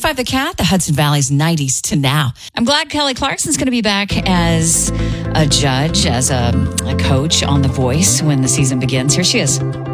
95 The Cat, the Hudson Valley's 90s to now. I'm glad Kelly Clarkson's going to be back as a judge, as a coach on The Voice when the season begins. Here she is.